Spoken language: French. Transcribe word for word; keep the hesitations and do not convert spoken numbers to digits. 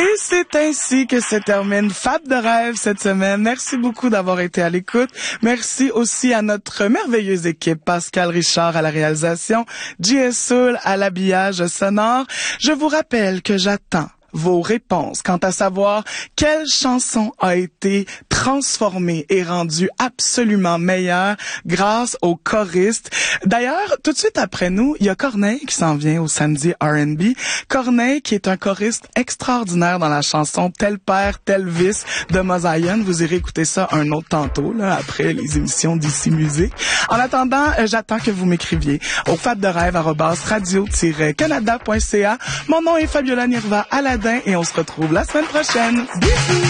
Et c'est ainsi que se termine Fab de rêve cette semaine. Merci beaucoup d'avoir été à l'écoute. Merci aussi à notre merveilleuse équipe, Pascal Richard à la réalisation, J S Soul à l'habillage sonore. Je vous rappelle que j'attends vos réponses quant à savoir quelle chanson a été transformée et rendue absolument meilleure grâce aux choristes. D'ailleurs, tout de suite après nous, il y a Corneille qui s'en vient au samedi R and B. Corneille qui est un choriste extraordinaire dans la chanson Tel père, tel fils de Mosaïen. Vous irez écouter ça un autre tantôt, là, après les émissions d'ici Musique. En attendant, euh, j'attends que vous m'écriviez au fab de rêve arobase radio tiret canada point c a. Mon nom est Fabiola Nirva Aladin et on se retrouve la semaine prochaine. Bisous!